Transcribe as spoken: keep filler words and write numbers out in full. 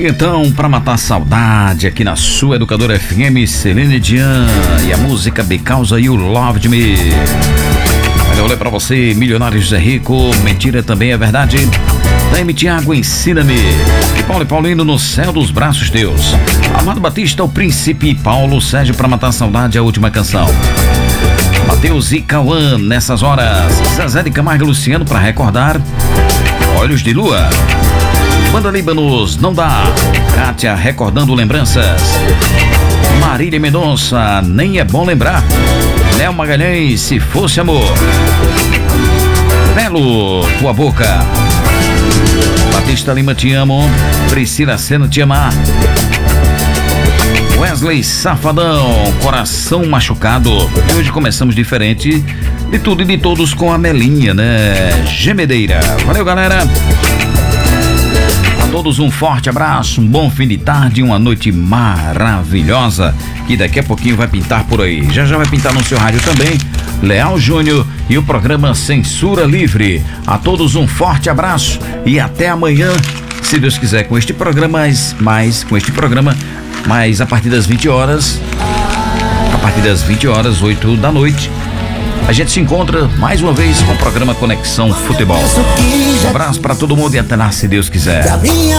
Chega então pra matar saudade aqui na sua Educadora F M, Celine Dion e a música Because You Loved Me. Olha, olha pra você, Milionários é Rico, mentira também é verdade. Da M. Tiago, ensina-me. E Paulo e Paulino, no céu dos braços Deus. Amado Batista, o Príncipe, Paulo Sérgio, pra matar saudade, a última canção. Matheus e Cauã, nessas horas. Zezé de Camargo e Luciano, pra recordar. Olhos de Lua. Banda Líbanos, não dá. Kátia, recordando lembranças. Marília Mendonça, nem é bom lembrar. Léo Magalhães, se fosse amor. Belo, tua boca. Batista Lima, te amo. Priscila Sena, te amar. Wesley Safadão, coração machucado. E hoje começamos diferente de tudo e de todos com a Melinha, né? Gemedeira. Valeu, galera. A todos um forte abraço, um bom fim de tarde, uma noite maravilhosa, que daqui a pouquinho vai pintar por aí. Já já vai pintar no seu rádio também. Leal Júnior e o programa Censura Livre. A todos um forte abraço e até amanhã, se Deus quiser, com este programa, mais, mais com este programa, mais a partir das vinte horas, a partir das vinte horas, oito da noite, a gente se encontra mais uma vez com o programa Conexão Futebol. Um abraço para todo mundo e até lá, se Deus quiser.